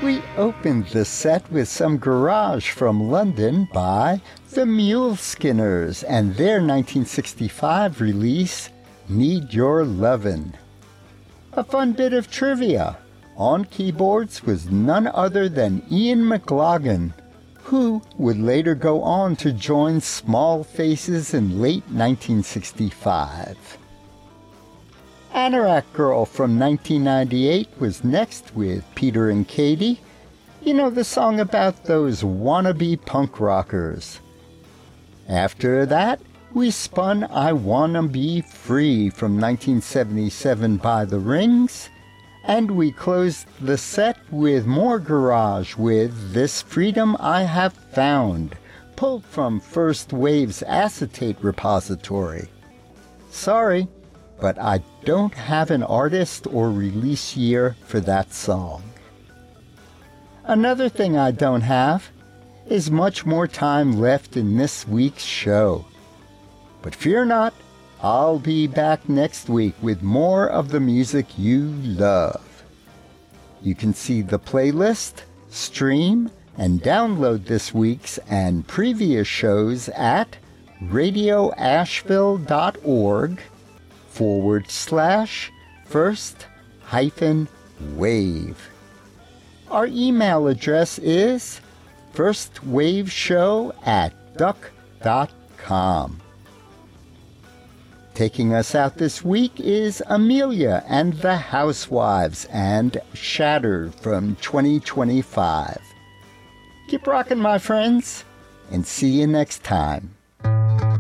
We opened the set with some garage from London by the Muleskinners and their 1965 release, Need Your Lovin'. A fun bit of trivia. On keyboards was none other than Ian McLagan, who would later go on to join Small Faces in late 1965. Anorak Girl from 1998 was next with Peter and Katie. You know, the song about those wannabe punk rockers. After that, we spun I Wanna Be Free from 1977 by The Rings, and we closed the set with more garage with This Freedom I Have Found, pulled from First Wave's acetate repository. Sorry, but I don't have an artist or release year for that song. Another thing I don't have is much more time left in this week's show. But fear not, I'll be back next week with more of the music you love. You can see the playlist, stream, and download this week's and previous shows at radioasheville.org/first-wave. Our email address is firstwaveshow@duck.com. Taking us out this week is Amelia and the Housewives and Shattered from 2025. Keep rocking, my friends, and see you next time.